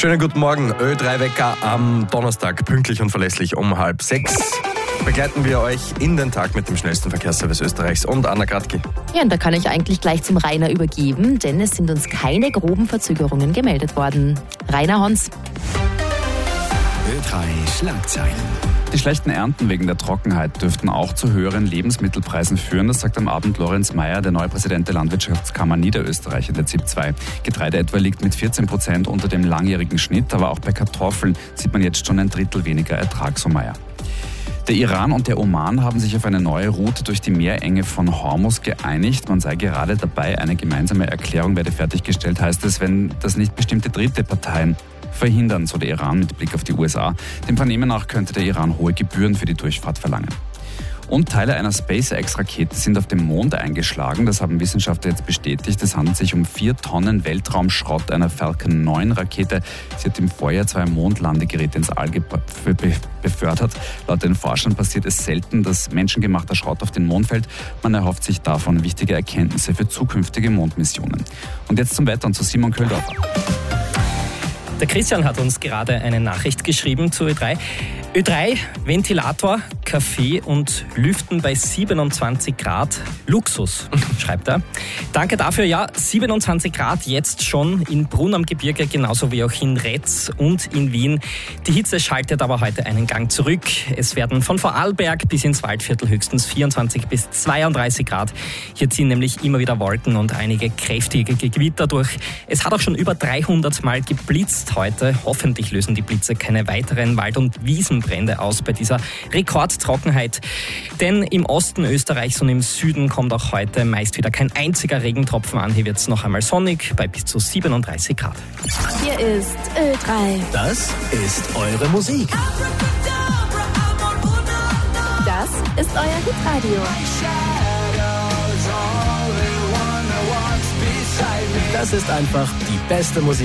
Schönen guten Morgen, Ö3-Wecker am Donnerstag, pünktlich und verlässlich um 5:30. Begleiten wir euch in den Tag mit dem schnellsten Verkehrsservice Österreichs und Anna Kratki. Ja, und da kann ich eigentlich gleich zum Rainer übergeben, denn es sind uns keine groben Verzögerungen gemeldet worden. Rainer Hans. Ö3 Schlagzeilen. Die schlechten Ernten wegen der Trockenheit dürften auch zu höheren Lebensmittelpreisen führen. Das sagt am Abend Lorenz Meyer, der neue Präsident der Landwirtschaftskammer Niederösterreich in der ZIP 2. Getreide etwa liegt mit 14% unter dem langjährigen Schnitt, aber auch bei Kartoffeln sieht man jetzt schon ein Drittel weniger Ertrag, so Meyer. Der Iran und der Oman haben sich auf eine neue Route durch die Meerenge von Hormuz geeinigt. Man sei gerade dabei, eine gemeinsame Erklärung werde fertiggestellt, heißt es, wenn das nicht bestimmte dritte Parteien verhindern, so der Iran mit Blick auf die USA. Dem Vernehmen nach könnte der Iran hohe Gebühren für die Durchfahrt verlangen. Und Teile einer SpaceX-Rakete sind auf dem Mond eingeschlagen. Das haben Wissenschaftler jetzt bestätigt. Es handelt sich um 4 Tonnen Weltraumschrott einer Falcon 9-Rakete. Sie hat im Vorjahr 2 Mondlandegeräte ins All befördert. Laut den Forschern passiert es selten, dass menschengemachter Schrott auf den Mond fällt. Man erhofft sich davon wichtige Erkenntnisse für zukünftige Mondmissionen. Und jetzt zum Wetter und zu Simon Köhldorfer. Der Christian hat uns gerade eine Nachricht geschrieben zu Ö3. Ö3, Ventilator, Kaffee und Lüften bei 27 Grad. Luxus, schreibt er. Danke dafür. Ja, 27 Grad jetzt schon in Brunn am Gebirge, genauso wie auch in Retz und in Wien. Die Hitze schaltet aber heute einen Gang zurück. Es werden von Vorarlberg bis ins Waldviertel höchstens 24 bis 32 Grad. Hier ziehen nämlich immer wieder Wolken und einige kräftige Gewitter durch. Es hat auch schon über 300 Mal geblitzt heute. Hoffentlich lösen die Blitze keine weiteren Wald- und Wiesenbrände aus bei dieser Rekordtrockenheit. Denn im Osten Österreichs und im Süden kommt auch heute meist wieder kein einziger Regentropfen an. Hier wird es noch einmal sonnig bei bis zu 37 Grad. Hier ist Ö3. Das ist eure Musik. Das ist euer Hitradio. Das ist einfach die beste Musik.